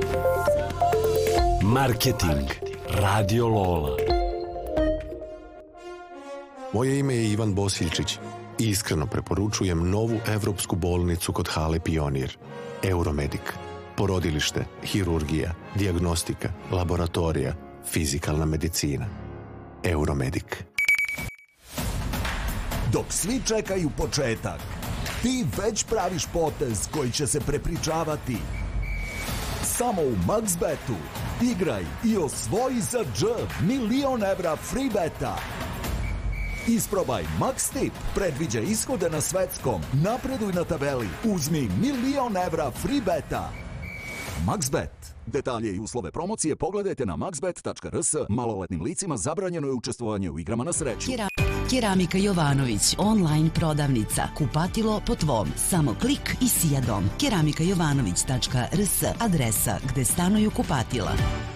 Marketing Radio Lola. Moje ime je Ivan Bosiljčić i iskreno preporučujem novu evropsku bolnicu kod Hale Pionir. Euromedik. Porodilište, hirurgija, dijagnostika, laboratorija, fizikalna medicina. Euromedik. Dok svi čekaju početak, ti već praviš potez koji će se prepričavati. Samo u MaxBetu igraj i osvoji za $1.000.000 evra free beta. Isprobaj Max Tip, predviđa ishode na svetskom, napreduj na tabeli, uzmi $1.000.000 evra free beta. MaxBet. Detalje i uslove promocije pogledajte na maxbet.rs. Maloletnim licima zabranjeno je učestvovanje u igrama na sreću. Keramika Jovanović, online prodavnica. Kupatilo po tvom. Samo klik i sija dom. Keramikajovanović.rs, adresa gde stanuju kupatila.